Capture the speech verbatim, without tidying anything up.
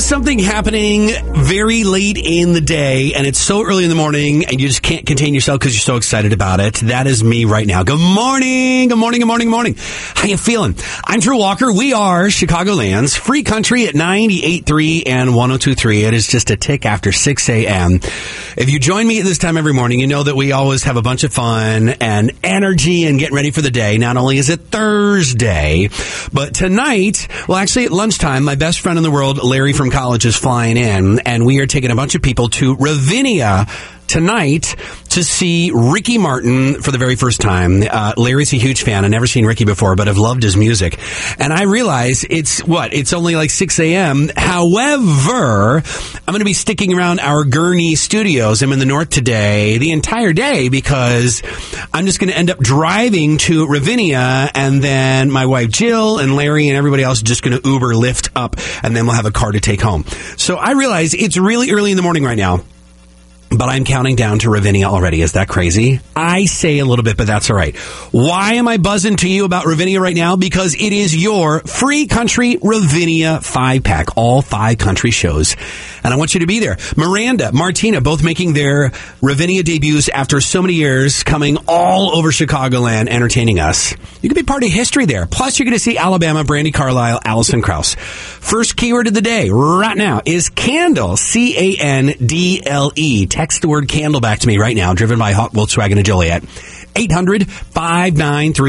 is something happening very late in the day, and it's so early in the morning, and you just can't contain yourself because you're so excited about it. That is me right now. Good morning, good morning, good morning, good morning. How you feeling? I'm Drew Walker. We are Chicagoland's Free Country at ninety-eight point three and one oh two point three. It is just a tick after six a.m. If you join me at this time every morning, you know that we always have a bunch of fun and energy and getting ready for the day. Not only is it Thursday, but tonight, well, actually at lunchtime, my best friend in the world, Larry from college, is flying in, and we are taking a bunch of people to Ravinia tonight to see Ricky Martin for the very first time. Uh, Larry's a huge fan. I've never seen Ricky before, but I've loved his music. And I realize it's, what, it's only like six a.m. However, I'm going to be sticking around our Gurney studios. I'm in the north today, the entire day, because I'm just going to end up driving to Ravinia, and then my wife Jill and Larry and everybody else is just going to Uber Lyft up, and then we'll have a car to take home. So I realize it's really early in the morning right now, but I'm counting down to Ravinia already. Is that crazy? I say a little bit, but that's all right. Why am I buzzing to you about Ravinia right now? Because it is your Free Country Ravinia five-pack, all five country shows. And I want you to be there. Miranda, Martina, both making their Ravinia debuts after so many years, coming all over Chicagoland, entertaining us. You can be part of history there. Plus, you're going to see Alabama, Brandi Carlile, Allison Krauss. First keyword of the day right now is candle, C A N D L E. Text the word candle back to me right now, driven by Hot Volkswagen of Joliet. eight hundred five nine three